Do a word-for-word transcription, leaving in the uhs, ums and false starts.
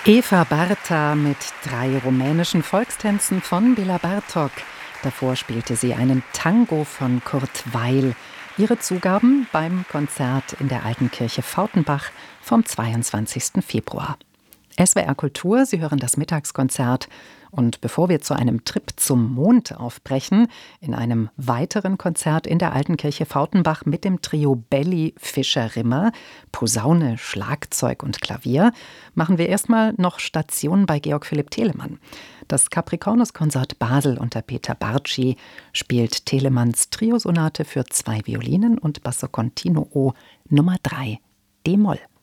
Eva Barta mit drei rumänischen Volkstänzen von Béla Bartók. Davor spielte sie einen Tango von Kurt Weill. Ihre Zugaben beim Konzert in der Alten Kirche Fautenbach vom zweiundzwanzigsten Februar. S W R Kultur, Sie hören das Mittagskonzert. Und bevor wir zu einem Trip zum Mond aufbrechen, in einem weiteren Konzert in der Alten Kirche Fautenbach mit dem Trio Belli Fischer-Rimmer, Posaune, Schlagzeug und Klavier, machen wir erstmal noch Station bei Georg Philipp Telemann. Das Capricornus-Konsort Basel unter Peter Bartschi spielt Telemanns Triosonate für zwei Violinen und Basso Continuo Nummer drei, D-Moll.